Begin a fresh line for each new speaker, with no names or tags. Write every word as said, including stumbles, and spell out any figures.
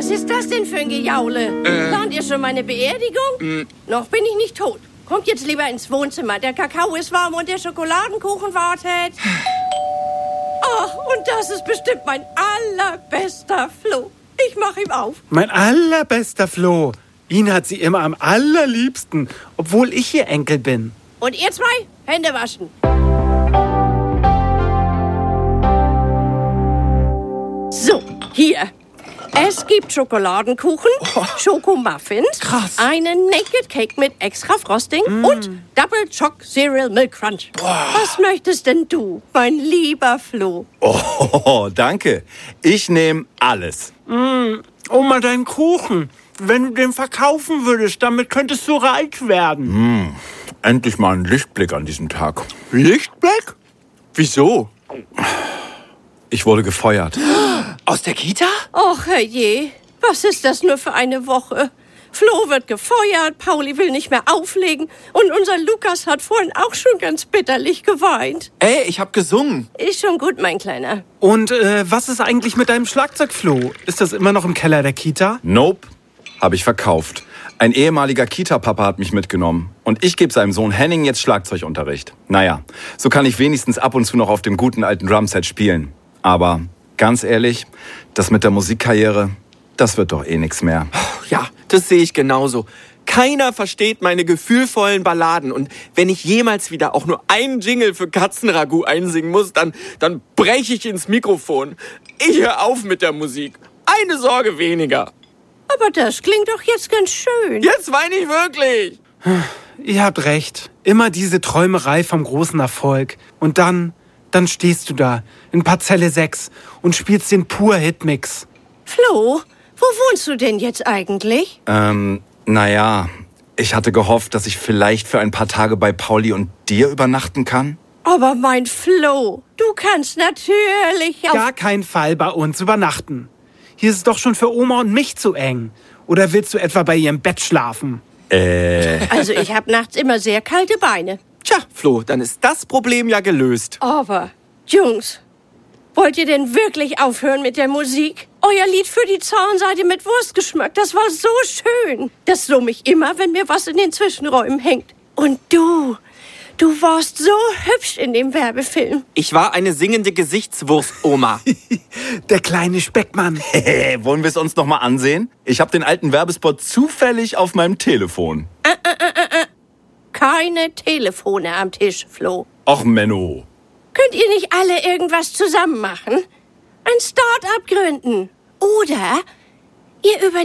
Was ist das denn für ein Gejaule?
Äh.
Plant ihr schon meine Beerdigung?
Mm.
Noch bin ich nicht tot. Kommt jetzt lieber ins Wohnzimmer. Der Kakao ist warm und der Schokoladenkuchen wartet. Ach, und das ist bestimmt mein allerbester Flo. Ich mach ihm auf.
Mein allerbester Flo. Ihn hat sie immer am allerliebsten, obwohl ich ihr Enkel bin.
Und ihr zwei, Hände waschen. So, hier. Es gibt Schokoladenkuchen,
Oh.
Schokomuffins,
Krass.
einen Naked Cake mit extra Frosting
Mm.
und Double Choc Cereal Milk Crunch. Was möchtest denn du, mein lieber Flo?
Oh, danke. Ich nehme alles.
Oma, deinen Kuchen. Wenn du den verkaufen würdest, damit könntest du reich werden.
Endlich mal ein Lichtblick an diesem Tag.
Lichtblick? Wieso?
Ich wurde gefeuert.
Aus der Kita?
Och, herrje, was ist das nur für eine Woche? Flo wird gefeuert, Pauli will nicht mehr auflegen und unser Lukas hat vorhin auch schon ganz bitterlich geweint.
Ey, ich hab gesungen.
Ist schon gut, mein Kleiner.
Und äh, was ist eigentlich mit deinem Schlagzeug, Flo? Ist das immer noch im Keller der Kita?
Nope, habe ich verkauft. Ein ehemaliger Kita-Papa hat mich mitgenommen. Und ich gebe seinem Sohn Henning jetzt Schlagzeugunterricht. Naja, so kann ich wenigstens ab und zu noch auf dem guten alten Drumset spielen. Aber ganz ehrlich, das mit der Musikkarriere, das wird doch eh nichts mehr.
Ja, das sehe ich genauso. Keiner versteht meine gefühlvollen Balladen. Und wenn ich jemals wieder auch nur einen Jingle für Katzenragout einsingen muss, dann, dann breche ich ins Mikrofon. Ich höre auf mit der Musik. Eine Sorge weniger.
Aber das klingt doch jetzt ganz schön.
Jetzt weine ich wirklich.
Ihr habt recht. Immer diese Träumerei vom großen Erfolg. Und dann, dann stehst du da in Parzelle sechs und spielst den Pur-Hitmix.
Flo, wo wohnst du denn jetzt eigentlich?
Ähm, naja, ich hatte gehofft, dass ich vielleicht für ein paar Tage bei Pauli und dir übernachten kann.
Aber mein Flo, du kannst natürlich auf...
Gar kein Fall bei uns übernachten. Hier ist es doch schon für Oma und mich zu eng. Oder willst du etwa bei ihr im Bett schlafen?
Äh,
Also ich habe nachts immer sehr kalte Beine.
Tja, Flo, dann ist das Problem ja gelöst.
Aber, Jungs, wollt ihr denn wirklich aufhören mit der Musik? Euer Lied für die Zahnseide mit Wurstgeschmack, das war so schön. Das summe ich immer, wenn mir was in den Zwischenräumen hängt. Und du, du warst so hübsch in dem Werbefilm.
Ich war eine singende Gesichtswurst-Oma.
Der kleine Speckmann.
hey, wollen wir es uns noch mal ansehen? Ich habe den alten Werbespot zufällig auf meinem Telefon.
Keine Telefone am Tisch, Flo.
Och, Menno.
Könnt ihr nicht alle irgendwas zusammen machen? Ein Start-up gründen? Oder ihr übernehmt